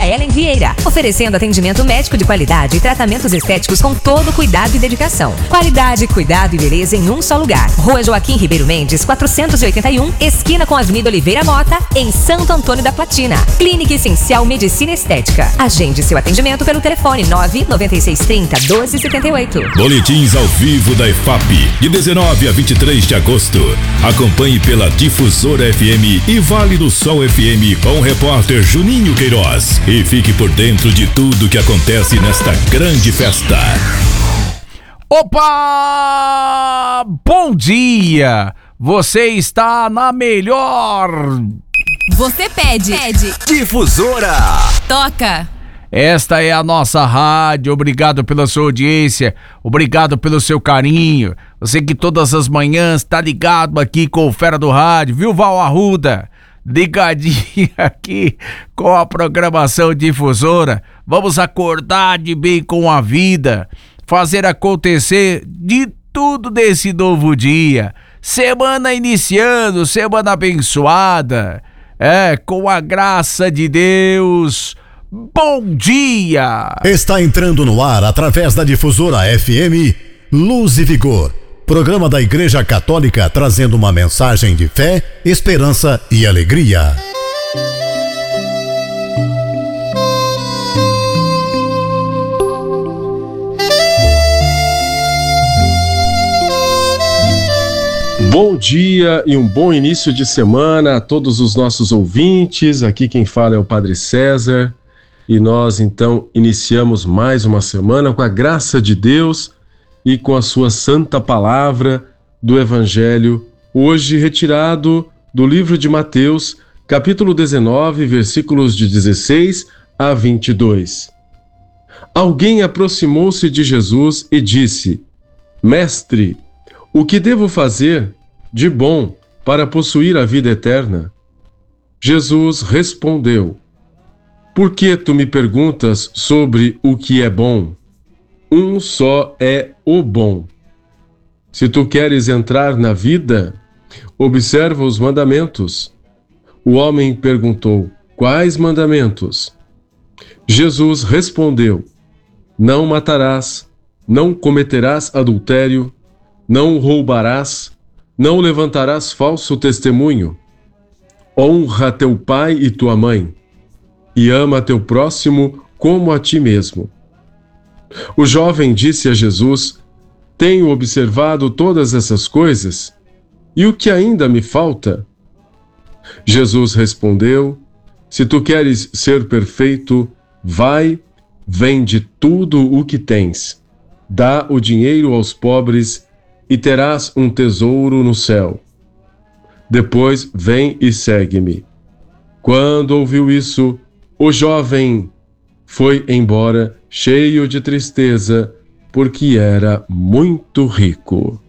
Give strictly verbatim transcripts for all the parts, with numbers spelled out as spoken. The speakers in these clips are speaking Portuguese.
Ellen Vieira, oferecendo atendimento médico de qualidade e tratamentos estéticos com todo cuidado e dedicação. Qualidade, cuidado e beleza em um só lugar. Rua Joaquim Ribeiro Mendes, quatrocentos e oitenta e um, esquina com Avenida Oliveira Mota, em Santo Antônio da Platina. Clínica Essencial Medicina Estética. Agende seu atendimento pelo telefone nove nove seis três zero, doze setenta e oito. Boletins ao vivo da E F A P, de dezenove a vinte e três de agosto. Acompanhe pela Difusora F M e Vale do Sol F M com o repórter Juninho Queiroz. E fique por dentro de tudo que acontece nesta grande festa. Opa! Bom dia! Você está na melhor... Você pede. pede. Difusora. Toca. Esta é a nossa rádio. Obrigado pela sua audiência. Obrigado pelo seu carinho. Você que todas as manhãs está ligado aqui com o Fera do Rádio, viu, Val Arruda? Ligadinho aqui com a programação Difusora. Vamos acordar de bem com a vida, fazer acontecer de tudo desse novo dia. Semana iniciando, semana abençoada. É, com a graça de Deus. Bom dia! Está entrando no ar através da Difusora F M Luz e Vigor, programa da Igreja Católica trazendo uma mensagem de fé, esperança e alegria. Bom dia e um bom início de semana a todos os nossos ouvintes. Aqui quem fala é o Padre César. E nós, então, iniciamos mais uma semana com a graça de Deus e com a sua santa palavra do Evangelho, hoje retirado do livro de Mateus, capítulo dezenove, versículos de dezesseis a vinte e dois. Alguém aproximou-se de Jesus e disse: Mestre, o que devo fazer de bom para possuir a vida eterna? Jesus respondeu: Por que tu me perguntas sobre o que é bom? Um só é o bom. Se tu queres entrar na vida, observa os mandamentos. O homem perguntou: Quais mandamentos? Jesus respondeu: Não matarás, não cometerás adultério, não roubarás, não levantarás falso testemunho. Honra teu pai e tua mãe. E ama teu próximo como a ti mesmo. O jovem disse a Jesus: Tenho observado todas essas coisas, e o que ainda me falta? Jesus respondeu: Se tu queres ser perfeito, vai, vende tudo o que tens, dá o dinheiro aos pobres e terás um tesouro no céu. Depois vem e segue-me. Quando ouviu isso, o jovem foi embora cheio de tristeza, porque era muito rico.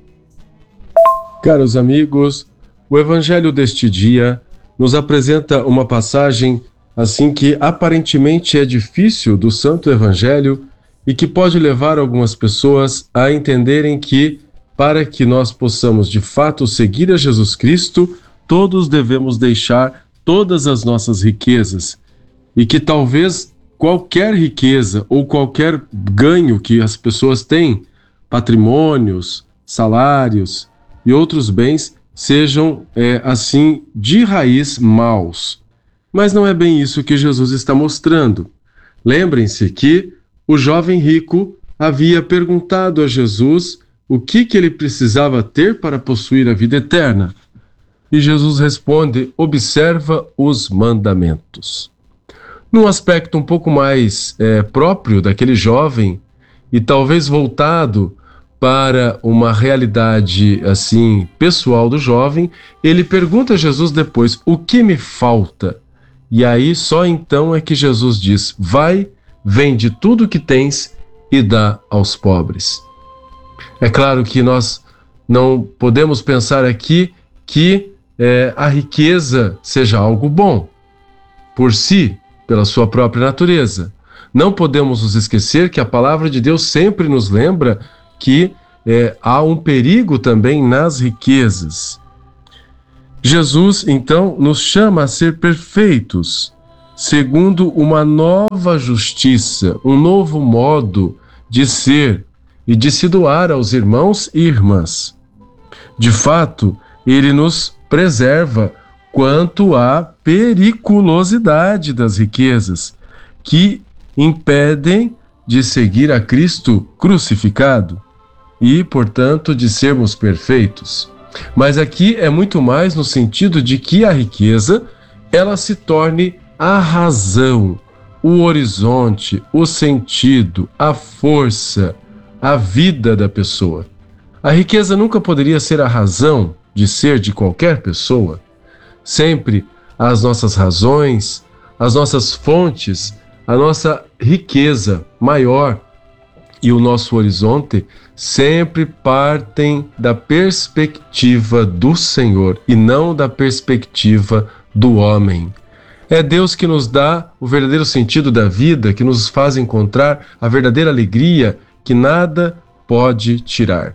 Caros amigos, o Evangelho deste dia nos apresenta uma passagem assim que aparentemente é difícil do Santo Evangelho e que pode levar algumas pessoas a entenderem que, para que nós possamos de fato seguir a Jesus Cristo, todos devemos deixar todas as nossas riquezas. E que talvez qualquer riqueza ou qualquer ganho que as pessoas têm, patrimônios, salários e outros bens, sejam, é, assim, de raiz maus. Mas não é bem isso que Jesus está mostrando. Lembrem-se que o jovem rico havia perguntado a Jesus o que, que ele precisava ter para possuir a vida eterna. E Jesus responde: observa os mandamentos. Num aspecto um pouco mais é, próprio daquele jovem e talvez voltado para uma realidade assim pessoal do jovem, ele pergunta a Jesus depois: o que me falta? E aí só então é que Jesus diz: vai, vende tudo o que tens e dá aos pobres. É claro que nós não podemos pensar aqui que é, a riqueza seja algo bom por si, pela sua própria natureza. Não podemos nos esquecer que a palavra de Deus sempre nos lembra que é, há um perigo também nas riquezas. Jesus, então, nos chama a ser perfeitos, segundo uma nova justiça, um novo modo de ser e de se doar aos irmãos e irmãs. De fato, ele nos preserva quanto à periculosidade das riquezas, que impedem de seguir a Cristo crucificado e, portanto, de sermos perfeitos. Mas aqui é muito mais no sentido de que a riqueza, ela se torne a razão, o horizonte, o sentido, a força, a vida da pessoa. A riqueza nunca poderia ser a razão de ser de qualquer pessoa. Sempre as nossas razões, as nossas fontes, a nossa riqueza maior e o nosso horizonte sempre partem da perspectiva do Senhor e não da perspectiva do homem. É Deus que nos dá o verdadeiro sentido da vida, que nos faz encontrar a verdadeira alegria que nada pode tirar.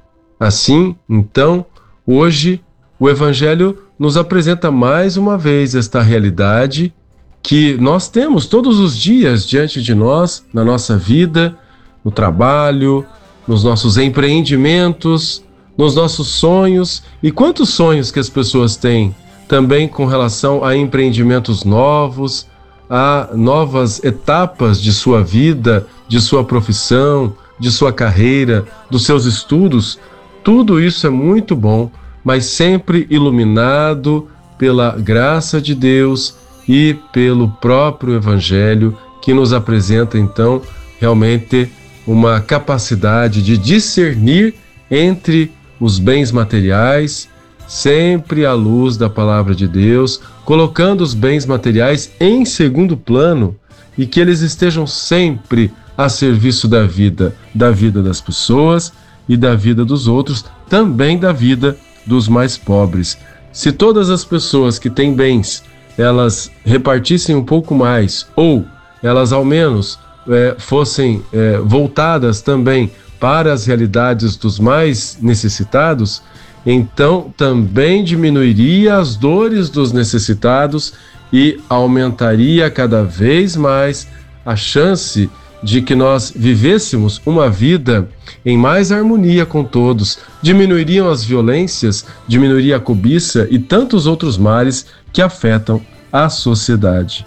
Assim, então, hoje o Evangelho nos apresenta mais uma vez esta realidade que nós temos todos os dias diante de nós, na nossa vida, no trabalho, nos nossos empreendimentos, nos nossos sonhos. E quantos sonhos que as pessoas têm também com relação a empreendimentos novos, a novas etapas de sua vida, de sua profissão, de sua carreira, dos seus estudos. Tudo isso é muito bom, mas sempre iluminado pela graça de Deus e pelo próprio Evangelho, que nos apresenta então realmente uma capacidade de discernir entre os bens materiais, sempre à luz da palavra de Deus, colocando os bens materiais em segundo plano e que eles estejam sempre a serviço da vida, da vida das pessoas e da vida dos outros, também da vida dos mais pobres. Se todas as pessoas que têm bens, elas repartissem um pouco mais, ou elas ao menos é, fossem é, voltadas também para as realidades dos mais necessitados, então também diminuiria as dores dos necessitados e aumentaria cada vez mais a chance de que nós vivêssemos uma vida em mais harmonia com todos, diminuiriam as violências, diminuiria a cobiça e tantos outros males que afetam a sociedade.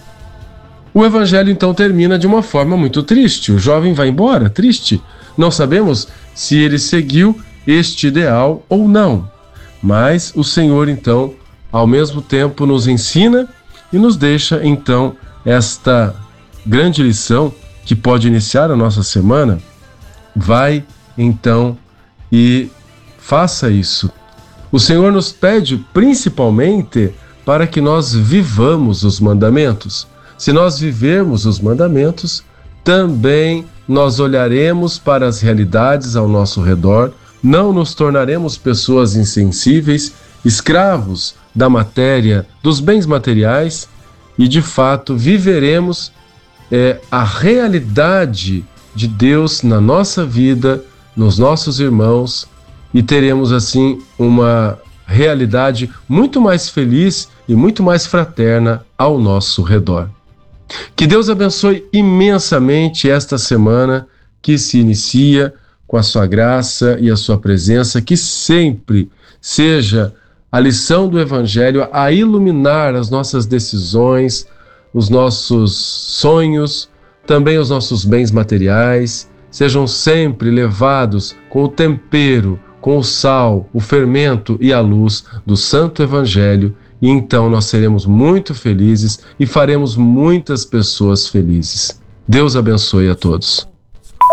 O Evangelho então termina de uma forma muito triste. O jovem vai embora, triste. Não sabemos se ele seguiu este ideal ou não. Mas o Senhor então, ao mesmo tempo, nos ensina e nos deixa então esta grande lição que pode iniciar a nossa semana. Vai então e faça isso. O Senhor nos pede principalmente para que nós vivamos os mandamentos. Se nós vivermos os mandamentos, também nós olharemos para as realidades ao nosso redor, não nos tornaremos pessoas insensíveis, escravos da matéria, dos bens materiais, e de fato viveremos é, a realidade de Deus na nossa vida, nos nossos irmãos, e teremos assim uma realidade muito mais feliz e muito mais fraterna ao nosso redor. Que Deus abençoe imensamente esta semana que se inicia com a sua graça e a sua presença, que sempre seja a lição do Evangelho a iluminar as nossas decisões, os nossos sonhos, também os nossos bens materiais, sejam sempre levados com o tempero, com o sal, o fermento e a luz do Santo Evangelho, e então nós seremos muito felizes e faremos muitas pessoas felizes. Deus abençoe a todos.